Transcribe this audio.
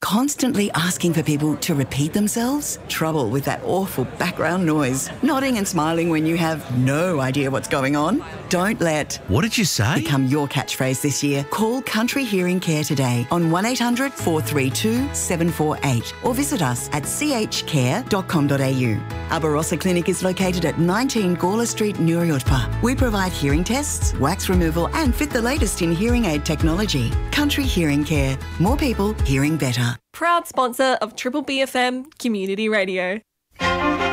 Constantly asking for people to repeat themselves? Trouble with that awful background noise. Nodding and smiling when you have no idea what's going on? Don't let What did you say? become your catchphrase this year. Call Country Hearing Care today on 1800 432 748 or visit us at chcare.com.au. Our Barossa Clinic is located at 19 Gawler Street, Nuruyotpa. We provide hearing tests, wax removal and fit the latest in hearing aid technology. Country Hearing Care. More people hearing better. Proud sponsor of Triple BFM Community Radio.